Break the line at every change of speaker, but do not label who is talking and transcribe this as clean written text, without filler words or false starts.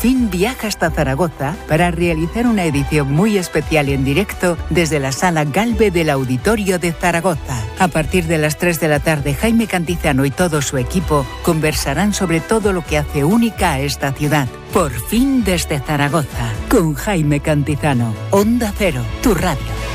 fin viaja hasta Zaragoza para realizar una edición muy especial en directo desde la Sala Galve del Auditorio de Zaragoza. A partir de las 3 de la tarde, Jaime Cantizano y todo su equipo conversarán sobre todo lo que hace única a esta ciudad. Por fin desde Zaragoza, con Jaime Cantizano. Onda Cero, tu radio.